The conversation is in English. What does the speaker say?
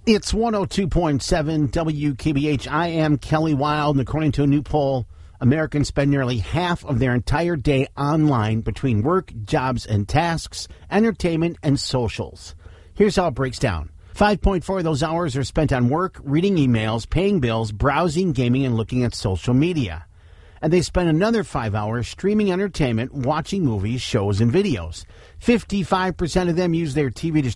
It's 102.7 WKBH. I am Kelly Wild, and according to a new poll, Americans spend nearly half of their entire day online between work, jobs and tasks, entertainment, and socials. Here's how it breaks down. 5.4 of those hours are spent on work, reading emails, paying bills, browsing, gaming, and looking at social media. And they spend another 5 hours streaming entertainment, watching movies, shows, and videos. 55% of them use their TV to